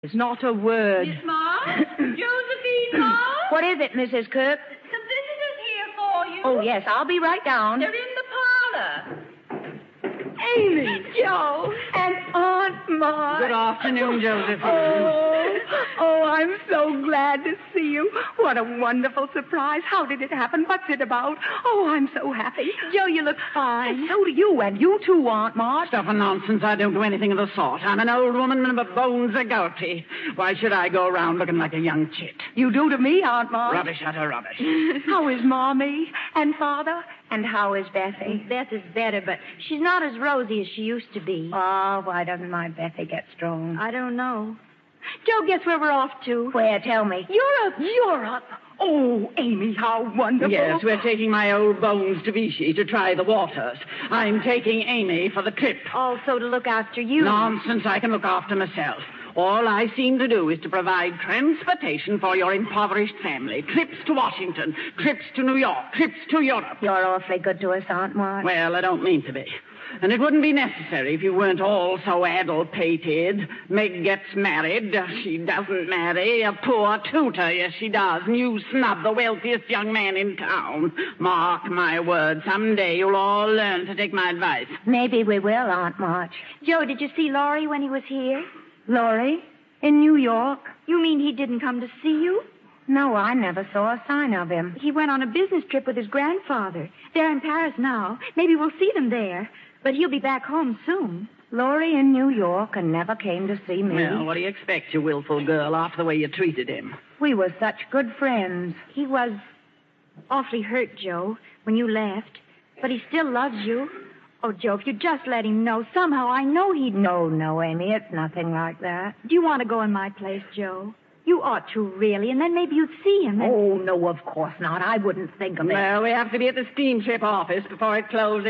Not a word. Miss Moss? Josephine Moss? What is it, Mrs. Kirk? Some visitors here for you. Oh, yes, I'll be right down. They're in the parlor. Amy, Joe, and Aunt Ma. Good afternoon, Josephine. Oh, I'm so glad to see you. What a wonderful surprise. How did it happen? What's it about? Oh, I'm so happy. Joe, you look fine. So do you, and you too, Aunt Ma. Stuff and nonsense. I don't do anything of the sort. I'm an old woman and my bones are gouty. Why should I go around looking like a young chit? You do to me, Aunt Ma. Rubbish, utter rubbish. How is Mommy and Father? And how is Bessie? Beth is better, but she's not as rosy as she used to be. Oh, why doesn't my Bessie get strong? I don't know. Joe, guess where we're off to? Where? Tell me. Europe. Oh, Amy, how wonderful. Yes, we're taking my old bones to Vichy to try the waters. I'm taking Amy for the trip. Also to look after you. Nonsense, I can look after myself. All I seem to do is to provide transportation for your impoverished family. Trips to Washington, trips to New York, trips to Europe. You're awfully good to us, Aunt March. Well, I don't mean to be. And it wouldn't be necessary if you weren't all so addle-pated. Meg gets married. She doesn't marry. A poor tutor, yes, she does. And you snub the wealthiest young man in town. Mark my words, someday you'll all learn to take my advice. Maybe we will, Aunt March. Joe, did you see Laurie when he was here? Laurie? In New York? You mean he didn't come to see you? No, I never saw a sign of him. He went on a business trip with his grandfather. They're in Paris now. Maybe we'll see them there. But he'll be back home soon. Laurie in New York and never came to see me. Well, what do you expect, you willful girl, after the way you treated him? We were such good friends. He was awfully hurt, Joe, when you left. But he still loves you. Oh, Joe, if you just let him know. Somehow I know he'd know. No, Amy, it's nothing like that. Do you want to go in my place, Joe? You ought to, really, and then maybe you'd see him. Oh, no, of course not. I wouldn't think of it. Well, we have to be at the steamship office before it closes.